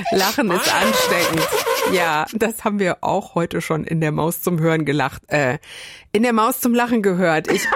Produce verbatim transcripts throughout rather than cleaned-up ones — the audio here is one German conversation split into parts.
Lachen ist ansteckend. Ja, das haben wir auch heute schon in der Maus zum Hören gelacht. Äh, in der Maus zum Lachen gehört. Ich...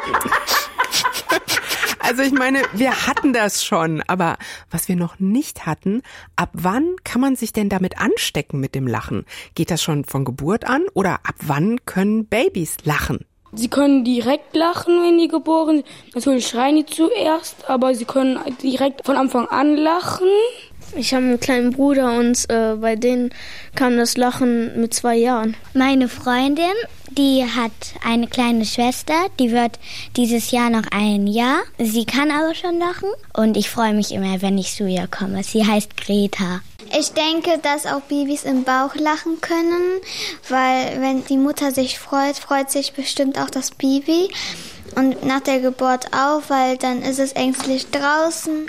Also ich meine, wir hatten das schon, aber was wir noch nicht hatten, ab wann kann man sich denn damit anstecken mit dem Lachen? Geht das schon von Geburt an oder ab wann können Babys lachen? Sie können direkt lachen, wenn die geboren sind. Natürlich schreien die zuerst, aber sie können direkt von Anfang an lachen. Ich habe einen kleinen Bruder und äh, bei denen kam das Lachen mit zwei Jahren. Meine Freundin, die hat eine kleine Schwester, die wird dieses Jahr noch ein Jahr. Sie kann aber schon lachen und ich freue mich immer, wenn ich zu ihr komme. Sie heißt Greta. Ich denke, dass auch Babys im Bauch lachen können, weil wenn die Mutter sich freut, freut sich bestimmt auch das Baby. Und nach der Geburt auch, weil dann ist es ängstlich draußen.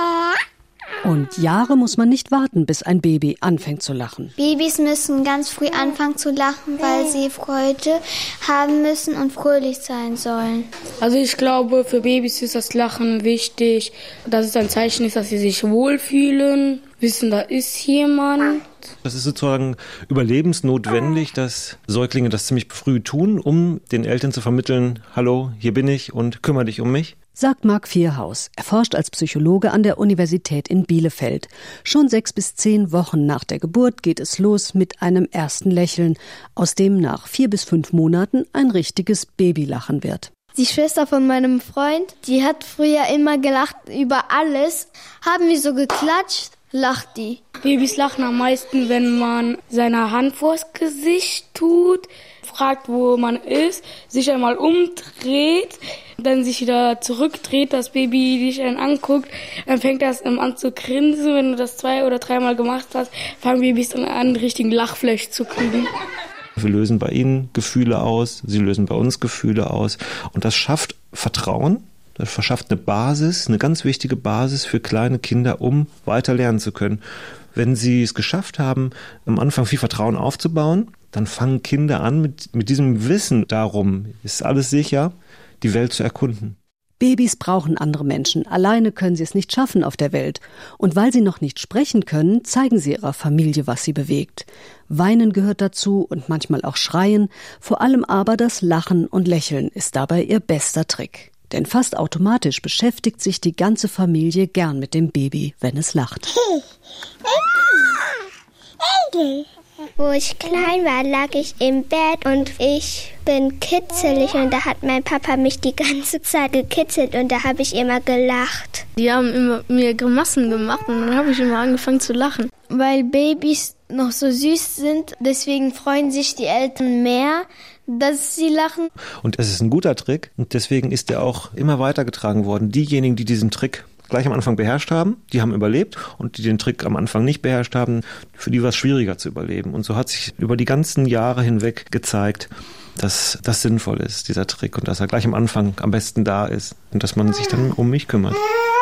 Und Jahre muss man nicht warten, bis ein Baby anfängt zu lachen. Babys müssen ganz früh anfangen zu lachen, weil sie Freude haben müssen und fröhlich sein sollen. Also ich glaube, für Babys ist das Lachen wichtig, dass es ein Zeichen ist, dass sie sich wohlfühlen, wissen, da ist jemand. Das ist sozusagen überlebensnotwendig, dass Säuglinge das ziemlich früh tun, um den Eltern zu vermitteln, hallo, hier bin ich und kümmere dich um mich. Sagt Marc Vierhaus. Er forscht als Psychologe an der Universität in Bielefeld. Schon sechs bis zehn Wochen nach der Geburt geht es los mit einem ersten Lächeln, aus dem nach vier bis fünf Monaten ein richtiges Babylachen wird. Die Schwester von meinem Freund, die hat früher immer gelacht über alles. Haben wir so geklatscht, lacht die. Babys lachen am meisten, wenn man seine Hand vors Gesicht tut, fragt, wo man ist, sich einmal umdreht, dann sich wieder zurückdreht, das Baby dich dann anguckt, dann fängt das an zu grinsen. Wenn du das zwei oder dreimal gemacht hast, fangen Babys dann an, einen richtigen Lachflash zu kriegen. Wir lösen bei ihnen Gefühle aus, sie lösen bei uns Gefühle aus und das schafft Vertrauen, das verschafft eine Basis, eine ganz wichtige Basis für kleine Kinder, um weiter lernen zu können. Wenn sie es geschafft haben, am Anfang viel Vertrauen aufzubauen, dann fangen Kinder an, mit, mit diesem Wissen darum, ist alles sicher, die Welt zu erkunden. Babys brauchen andere Menschen. Alleine können sie es nicht schaffen auf der Welt. Und weil sie noch nicht sprechen können, zeigen sie ihrer Familie, was sie bewegt. Weinen gehört dazu und manchmal auch Schreien. Vor allem aber das Lachen und Lächeln ist dabei ihr bester Trick. Denn fast automatisch beschäftigt sich die ganze Familie gern mit dem Baby, wenn es lacht. Wo ich klein war, lag ich im Bett und ich bin kitzelig und da hat mein Papa mich die ganze Zeit gekitzelt und da habe ich immer gelacht. Die haben immer mir Grimassen gemacht und dann habe ich immer angefangen zu lachen. Weil Babys noch so süß sind, deswegen freuen sich die Eltern mehr, dass sie lachen. Und es ist ein guter Trick und deswegen ist er auch immer weitergetragen worden. Diejenigen, die diesen Trick gleich am Anfang beherrscht haben, die haben überlebt und die den Trick am Anfang nicht beherrscht haben, für die war es schwieriger zu überleben. Und so hat sich über die ganzen Jahre hinweg gezeigt, dass das sinnvoll ist, dieser Trick, und dass er gleich am Anfang am besten da ist und dass man sich dann um mich kümmert.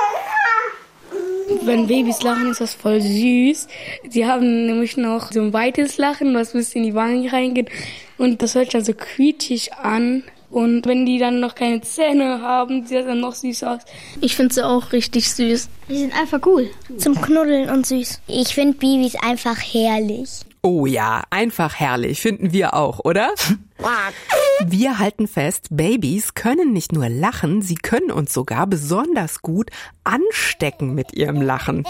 Wenn Babys lachen, ist das voll süß. Sie haben nämlich noch so ein weites Lachen, was bis in die Wangen reingeht und das hört sich dann so quietschig an. Und wenn die dann noch keine Zähne haben, sieht das dann noch süß aus. Ich finde sie auch richtig süß. Die sind einfach cool. Zum Knuddeln und süß. Ich finde Babys einfach herrlich. Oh ja, einfach herrlich, finden wir auch, oder? Wir halten fest, Babys können nicht nur lachen, sie können uns sogar besonders gut anstecken mit ihrem Lachen.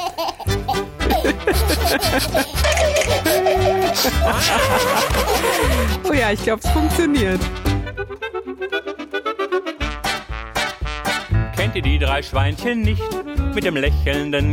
Oh ja, ich glaube, es funktioniert. Kennt ihr die drei Schweinchen nicht mit dem lächelnden